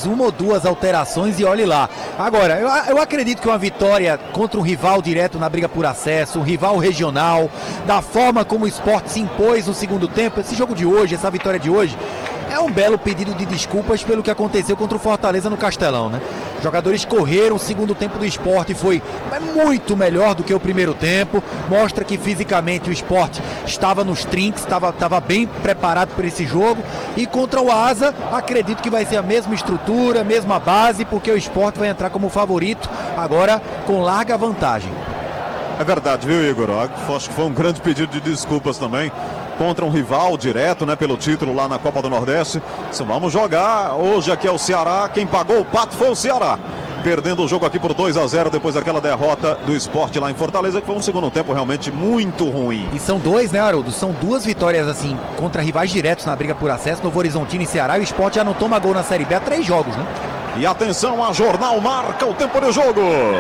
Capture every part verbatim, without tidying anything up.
fez uma ou duas alterações e olhe lá. Agora, eu, eu acredito que uma vitória contra um rival direto na briga por acesso, um rival regional, da forma como o Sport se impôs no segundo tempo, esse jogo de hoje, essa vitória de hoje, é um belo pedido de desculpas pelo que aconteceu contra o Fortaleza no Castelão, né? Os jogadores correram, o segundo tempo do Sport foi muito melhor do que o primeiro tempo, mostra que fisicamente o Sport estava nos trinques, estava, estava bem preparado para esse jogo, e contra o Asa, acredito que vai ser a mesma estrutura, a mesma base, porque o Sport vai entrar como favorito, agora com larga vantagem. É verdade, viu, Igor? Acho que foi um grande pedido de desculpas também contra um rival direto, né, pelo título lá na Copa do Nordeste. Se vamos jogar hoje aqui é o Ceará, quem pagou o pato foi o Ceará, perdendo o jogo aqui por dois a zero depois daquela derrota do Sport lá em Fortaleza, que foi um segundo tempo realmente muito ruim. E são dois, né, Haroldo? São duas vitórias assim contra rivais diretos na briga por acesso, Novo Horizontino e Ceará, e o Sport já não toma gol na Série B há três jogos, né? E atenção, a Jornal marca o tempo de jogo.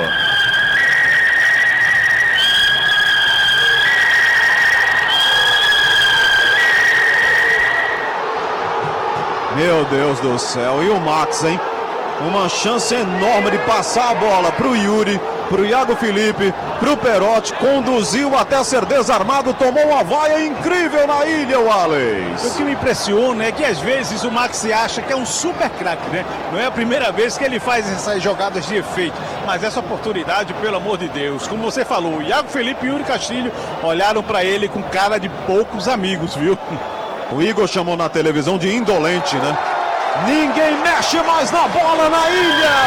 Meu Deus do céu, e o Max, hein? Uma chance enorme de passar a bola pro Yuri, pro Iago Felipe, pro Perotti, conduziu até ser desarmado, tomou uma vaia incrível na ilha, Wallace. O que me impressiona é que às vezes o Max acha que é um super craque, né? Não é a primeira vez que ele faz essas jogadas de efeito, mas essa oportunidade, pelo amor de Deus, como você falou, o Iago Felipe e o Yuri Castilho olharam para ele com cara de poucos amigos, viu? O Igor chamou na televisão de indolente, né? Ninguém mexe mais na bola na ilha!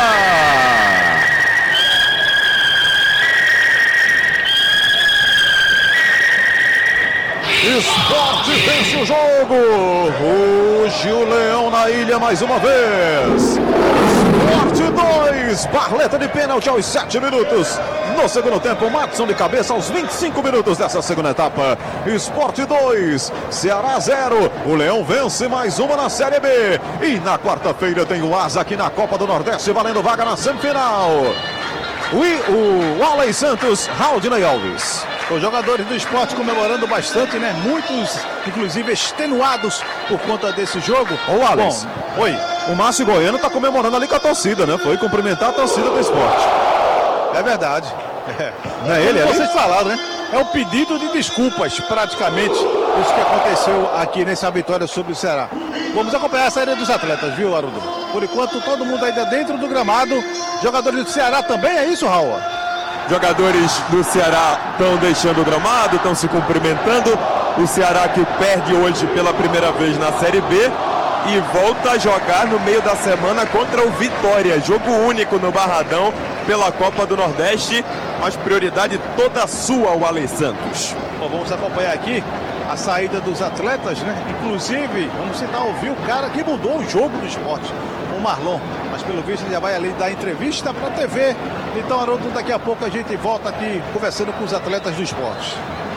Sport vence o jogo! Hoje o Leão na ilha mais uma vez! Sport dois, Barleta de pênalti aos sete minutos. No segundo tempo, Matson de cabeça aos vinte e cinco minutos dessa segunda etapa. Sport dois, Ceará zero. O Leão vence mais uma na Série B. E na quarta-feira tem o Asa aqui na Copa do Nordeste, valendo vaga na semifinal. O, o Wallace Santos, Raudinei Alves. Os jogadores do Sport comemorando bastante, né? Muitos, inclusive, extenuados por conta desse jogo. Ô, Wallace. Bom, oi. O Márcio Goiano tá comemorando ali com a torcida, né? Foi cumprimentar a torcida do Sport. É verdade. É. Não é ele, é vocês falaram, né? É um pedido de desculpas, praticamente, isso que aconteceu aqui nessa vitória sobre o Ceará. Vamos acompanhar a saída dos atletas, viu, Haroldo? Por enquanto, todo mundo ainda dentro do gramado. Jogadores do Ceará também, é isso, Raul? Jogadores do Ceará estão deixando o gramado, estão se cumprimentando. O Ceará que perde hoje pela primeira vez na Série B e volta a jogar no meio da semana contra o Vitória. Jogo único no Barradão pela Copa do Nordeste, mas prioridade toda sua, o Wallace Santos. Bom, vamos acompanhar aqui a saída dos atletas, né? Inclusive, vamos tentar ouvir o cara que mudou o jogo do Sport, o Marlon. Mas pelo visto ele já vai ali dar entrevista para a T V. Então, Haroldo, daqui a pouco a gente volta aqui conversando com os atletas do Sport.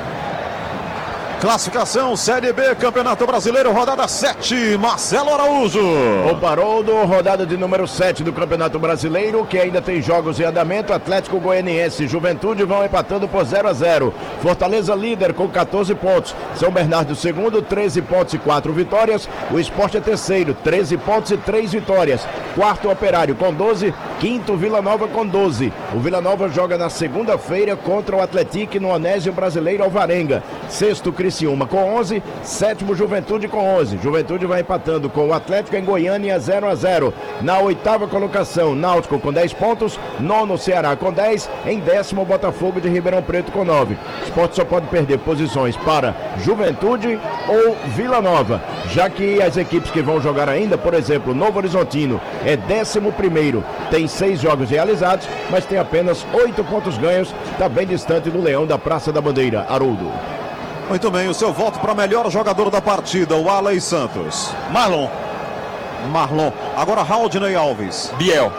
Classificação, Série B, Campeonato Brasileiro, rodada sete, Marcelo Araújo. O Haroldo, rodada de número sete do Campeonato Brasileiro, que ainda tem jogos em andamento. Atlético Goianiense e Juventude vão empatando por zero a zero. Fortaleza líder com catorze pontos. São Bernardo segundo, treze pontos e quatro vitórias. O Sport é terceiro, treze pontos e três vitórias. Quarto, Operário com doze. Quinto, Vila Nova com doze. O Vila Nova joga na segunda-feira contra o Atlético no Onésio Brasileiro Alvarenga. Sexto, Criciúma com onze. Sétimo, Juventude com onze. Juventude vai empatando com o Atlético em Goiânia zero a zero. Na oitava colocação, Náutico com dez pontos. Nono, Ceará com dez. Em décimo, Botafogo de Ribeirão Preto com nove. O Sport só pode perder posições para Juventude ou Vila Nova, já que as equipes que vão jogar ainda, por exemplo, Novo Horizontino é décimo primeiro, tem seis jogos realizados, mas tem apenas oito pontos ganhos, está bem distante do Leão da Praça da Bandeira. Haroldo. Muito bem, o seu voto para melhor jogador da partida, o Wallace Santos. Marlon. Marlon. Agora Raudinei Alves. Biel.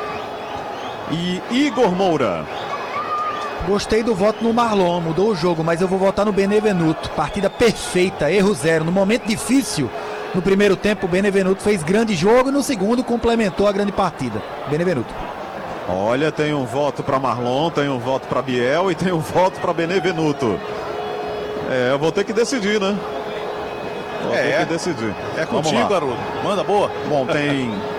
E Igor Moura. Gostei do voto no Marlon, mudou o jogo, mas eu vou votar no Benevenuto. Partida perfeita, erro zero. No momento difícil, no primeiro tempo, o Benevenuto fez grande jogo e no segundo complementou a grande partida. Benevenuto. Olha, tem um voto para Marlon, tem um voto para Biel e tem um voto para Benevenuto. É, eu vou ter que decidir, né? Vou é, ter que decidir. É contigo, Haroldo. Manda boa. Bom, tem